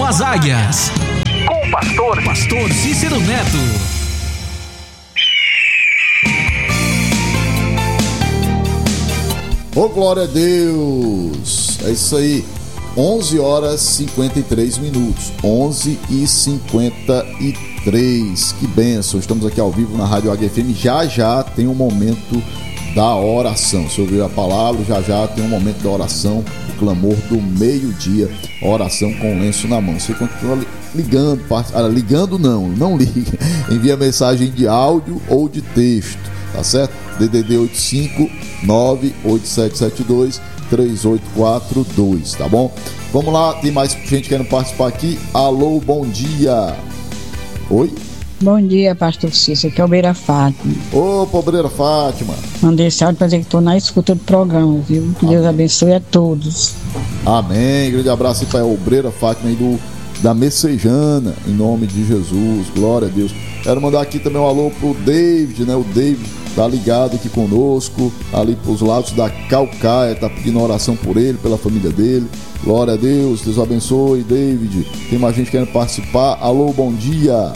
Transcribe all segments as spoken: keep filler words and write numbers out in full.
das Águias. Com o pastor, pastor Cícero Neto. Oh, glória a Deus! É isso aí. onze horas e cinquenta e três minutos. onze e cinquenta e três. Que bênção! Estamos aqui ao vivo na Rádio Águia F M. Já já tem um momento da oração. Você ouviu a palavra? Já já tem um momento da oração. O clamor do meio-dia. Oração com lenço na mão. Você continua ligando. Ligando não, não liga. Envia mensagem de áudio ou de texto. Tá certo? D D D oito cinco nove oito sete sete dois três oito quatro dois, tá bom? Vamos lá, tem mais gente querendo participar aqui. Alô, bom dia. Oi? Bom dia, pastor Cícero, aqui é o Obreira Fátima. Ô, Obreira Fátima. Mandei esse áudio pra dizer que estou na escuta do programa, viu? Que Deus abençoe a todos. Amém, grande abraço aí para a Obreira Fátima aí do, da Messejana, em nome de Jesus, glória a Deus. Quero mandar aqui também um alô pro David, né? O David tá ligado aqui conosco, ali pros lados da Calcaia, tá pedindo oração por ele, pela família dele. Glória a Deus, Deus abençoe, David. Tem mais gente querendo participar. Alô, bom dia.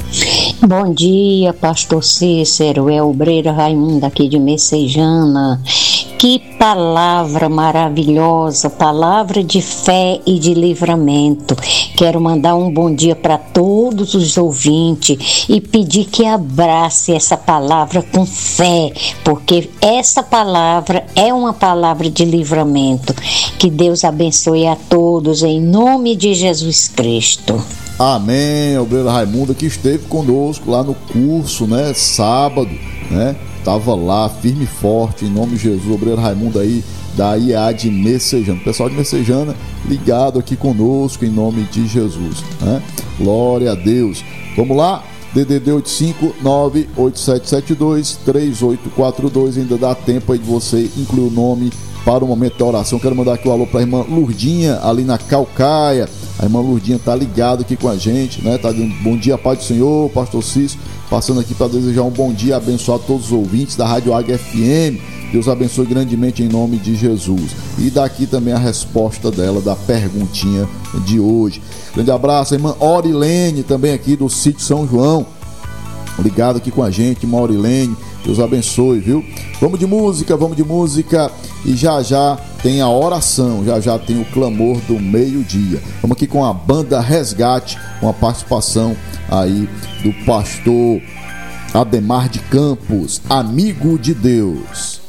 Bom dia, pastor Cícero, é Obreira Raimunda aqui de Messejana. Que palavra maravilhosa, palavra de fé e de livramento. Quero mandar um bom dia para todos os ouvintes e pedir que abrace essa palavra com fé, porque essa palavra é uma palavra de livramento. Que Deus abençoe a todos em nome de Jesus Cristo. Amém, Obreira Raimunda, que esteve conosco lá no curso, né, sábado, né? Tava lá, firme e forte, em nome de Jesus. Obreiro Raimundo aí, da I A de Messejana. O pessoal de Messejana ligado aqui conosco, em nome de Jesus, né? Glória a Deus. Vamos lá? D D D oito cinco nove oito sete sete dois três oito quatro dois. Ainda dá tempo aí de você incluir o nome para o momento da oração. Quero mandar aqui um alô para a irmã Lurdinha, ali na Calcaia. A irmã Lurdinha tá ligada aqui com a gente, né? Tá dando bom dia, Pai do Senhor, pastor Cícero, passando aqui para desejar um bom dia, abençoar todos os ouvintes da Rádio Águia F M. Deus abençoe grandemente em nome de Jesus. E daqui também a resposta dela, da perguntinha de hoje. Grande abraço, a irmã Orilene, também aqui do sítio São João, ligado aqui com a gente, irmã Orilene. Deus abençoe, viu? Vamos de música, vamos de música. E já já tem a oração, já já tem o clamor do meio-dia. Vamos aqui com a banda Resgate, com a participação aí do pastor Ademar de Campos, Amigo de Deus.